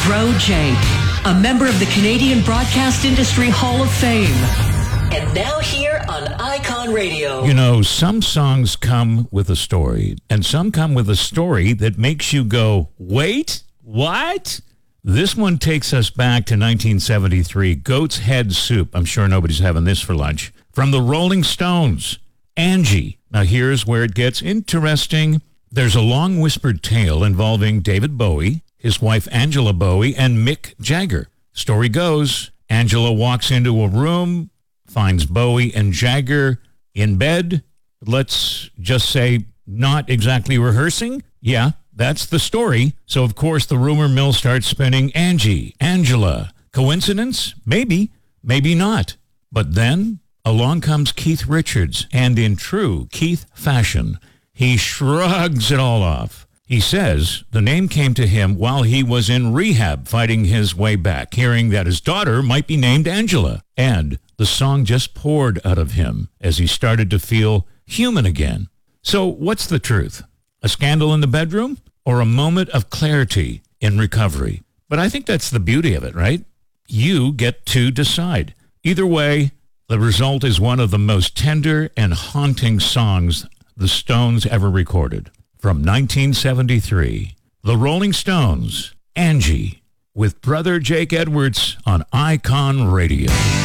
Bro Jake, a member of the Canadian Broadcast Industry Hall of Fame. And now here on Icon Radio. You know, some songs come with a story, and some come with a story that makes you go, wait, what? This one takes us back to 1973, Goat's Head Soup. I'm sure nobody's having this for lunch. From the Rolling Stones, Angie. Now here's where it gets interesting. There's a long whispered tale involving David Bowie, his wife Angela Bowie, and Mick Jagger. Story goes, Angela walks into a room, finds Bowie and Jagger in bed. Let's just say not exactly rehearsing. Yeah, that's the story. So, of course, the rumor mill starts spinning. Angie, Angela. Coincidence? Maybe. Maybe not. But then along comes Keith Richards, and in true Keith fashion, he shrugs it all off. He says the name came to him while he was in rehab fighting his way back, hearing that his daughter might be named Angela. And the song just poured out of him as he started to feel human again. So what's the truth? A scandal in the bedroom or a moment of clarity in recovery? But I think that's the beauty of it, right? You get to decide. Either way, the result is one of the most tender and haunting songs the Stones ever recorded. From 1973, the Rolling Stones, Angie, with brother Jake Edwards on Icon Radio.